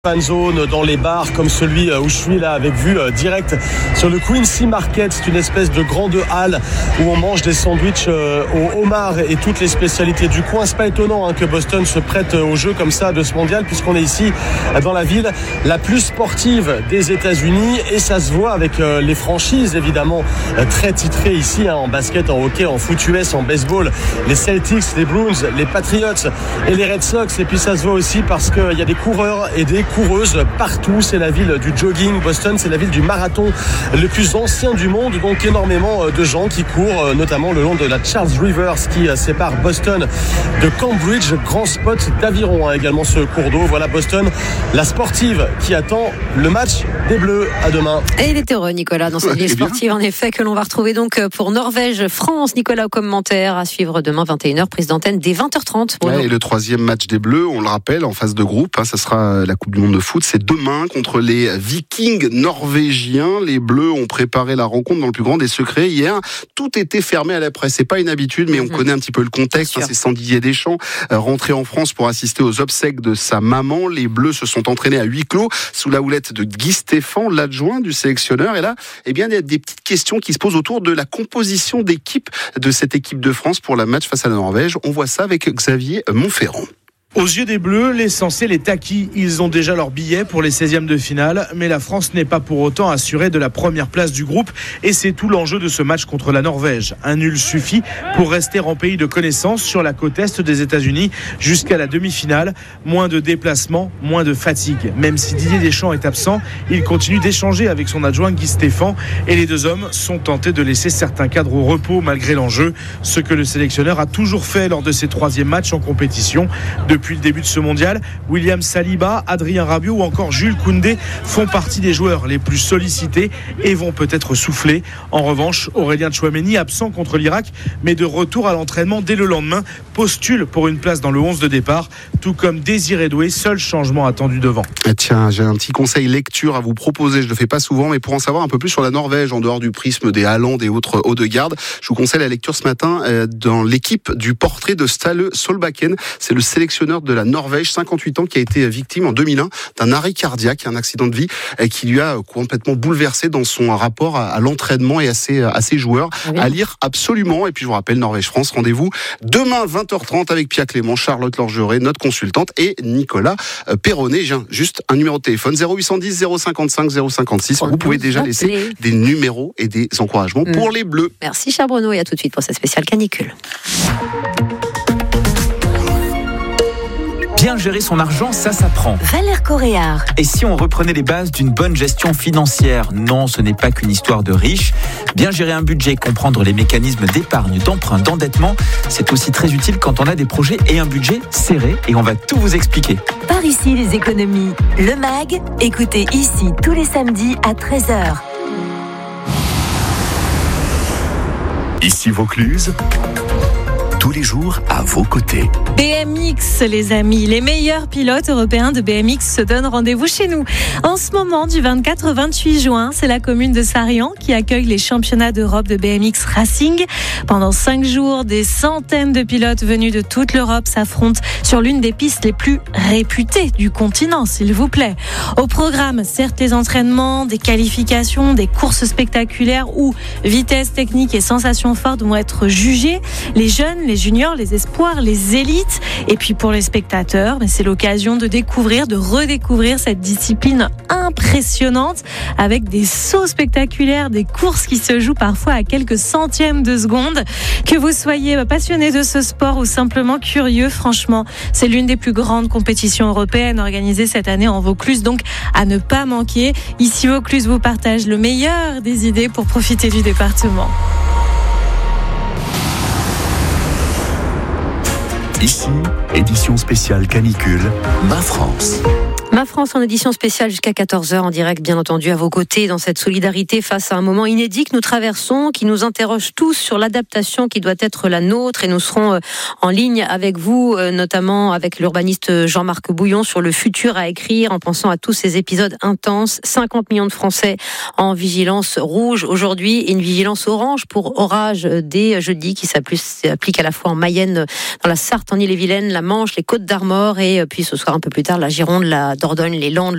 Fan zone dans les bars comme celui où je suis là avec vue directe sur le Quincy Market. C'est une espèce de grande halle où on mange des sandwichs au homard et toutes les spécialités du coin. C'est pas étonnant que Boston se prête au jeu comme ça de ce mondial, puisqu'on est ici dans la ville la plus sportive des États-Unis, et ça se voit avec les franchises évidemment très titrées ici en basket, en hockey, en foot US, en baseball, les Celtics, les Bruins, les Patriots et les Red Sox. Et puis ça se voit aussi parce qu'il y a des coureurs et des coureuses partout. C'est la ville du jogging. Boston, c'est la ville du marathon le plus ancien du monde, donc énormément de gens qui courent, notamment le long de la Charles River qui sépare Boston de Cambridge, grand spot d'aviron également ce cours d'eau. Voilà Boston, la sportive qui attend le match des Bleus. À demain. Et il était heureux, Nicolas, dans cette ville sportive en effet, que l'on va retrouver donc pour Norvège-France. Nicolas au commentaire, à suivre demain 21h, prise d'antenne dès 20h30. Et le troisième match des Bleus, on le rappelle, en phase de groupe, ça sera la Coupe du Monde de foot, c'est demain contre les Vikings norvégiens. Les Bleus ont préparé la rencontre dans le plus grand des secrets. Hier, tout était fermé à la presse. C'est pas une habitude, mais on connaît un petit peu le contexte. C'est Sandy Deschamps, rentré en France pour assister aux obsèques de sa maman. Les Bleus se sont entraînés à huis clos sous la houlette de Guy Stéphane, l'adjoint du sélectionneur. Et là, il y a des petites questions qui se posent autour de la composition d'équipe de cette équipe de France pour la match face à la Norvège. On voit ça avec Xavier Montferrand. Aux yeux des Bleus, l'essentiel est acquis. Ils ont déjà leur billet pour les 16e de finale, mais la France n'est pas pour autant assurée de la première place du groupe, et c'est tout l'enjeu de ce match contre la Norvège. Un nul suffit pour rester en pays de connaissance sur la côte est des États-Unis jusqu'à la demi-finale. Moins de déplacements, moins de fatigue. Même si Didier Deschamps est absent, il continue d'échanger avec son adjoint Guy Stéphane, et les deux hommes sont tentés de laisser certains cadres au repos malgré l'enjeu, ce que le sélectionneur a toujours fait lors de ses 3e matchs en compétition. Depuis le début de ce mondial, William Saliba, Adrien Rabiot ou encore Jules Koundé font partie des joueurs les plus sollicités et vont peut-être souffler. En revanche, Aurélien Tchouaméni, absent contre l'Irak, mais de retour à l'entraînement dès le lendemain, postule pour une place dans le 11 de départ, tout comme Désiré Doué, seul changement attendu devant. Tiens, j'ai un petit conseil lecture à vous proposer, je le fais pas souvent, mais pour en savoir un peu plus sur la Norvège, en dehors du prisme des Haaland et autres hauts de garde, je vous conseille la lecture ce matin dans l'équipe du portrait de Ståle Solbakken. C'est le sélectionneur de la Norvège, 58 ans, qui a été victime en 2001 d'un arrêt cardiaque, un accident de vie qui lui a complètement bouleversé dans son rapport à l'entraînement et à ses joueurs. À lire absolument. Et puis je vous rappelle, Norvège-France, rendez-vous demain 20h30 avec Pia Clément, Charlotte Lorgeret, notre consultante, et Nicolas Perronnet. J'ai juste un numéro de téléphone, 0810 055 056. Vous pouvez déjà laisser des numéros et des encouragements pour les Bleus. Merci cher Bruno, et à tout de suite pour cette spéciale canicule. Bien gérer son argent, ça s'apprend. Valère Coréard. Et si on reprenait les bases d'une bonne gestion financière? Non, ce n'est pas qu'une histoire de riches. Bien gérer un budget, comprendre les mécanismes d'épargne, d'emprunt, d'endettement, c'est aussi très utile quand on a des projets et un budget serré. Et on va tout vous expliquer. Par ici, les économies. Le MAG, écoutez ici tous les samedis à 13h. Ici Vaucluse, tous les jours à vos côtés. BMX, les amis, les meilleurs pilotes européens de BMX se donnent rendez-vous chez nous. En ce moment, du 24 au 28 juin, c'est la commune de Sarrian qui accueille les championnats d'Europe de BMX Racing. Pendant 5 jours, des centaines de pilotes venus de toute l'Europe s'affrontent sur l'une des pistes les plus réputées du continent, s'il vous plaît. Au programme, certes, les entraînements, des qualifications, des courses spectaculaires où vitesse, technique et sensations fortes vont être jugées. Les jeunes, les juniors, les espoirs, les élites. Et puis pour les spectateurs, c'est l'occasion de découvrir, de redécouvrir cette discipline impressionnante avec des sauts spectaculaires, des courses qui se jouent parfois à quelques centièmes de seconde. Que vous soyez passionné de ce sport ou simplement curieux, franchement, c'est l'une des plus grandes compétitions européennes organisées cette année en Vaucluse, donc à ne pas manquer. Ici Vaucluse vous partage le meilleur des idées pour profiter du département. Ici, édition spéciale canicule, Ma France. Ma France en édition spéciale jusqu'à 14h en direct, bien entendu, à vos côtés dans cette solidarité face à un moment inédit que nous traversons, qui nous interroge tous sur l'adaptation qui doit être la nôtre, et nous serons en ligne avec vous, notamment avec l'urbaniste Jean-Marc Bouillon sur le futur à écrire en pensant à tous ces épisodes intenses. 50 millions de Français en vigilance rouge aujourd'hui et une vigilance orange pour orage dès jeudi qui s'applique à la fois en Mayenne, dans la Sarthe, en Ille-et-Vilaine, la Manche, les Côtes d'Armor et puis ce soir un peu plus tard la Gironde, la Dordogne, les Landes,